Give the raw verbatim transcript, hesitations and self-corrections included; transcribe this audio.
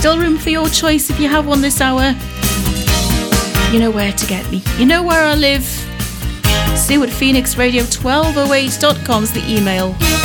Still room for your choice if you have one this hour. You know where to get me. You know where I live. Sue at phoenix radio twelve oh eight dot com's the email.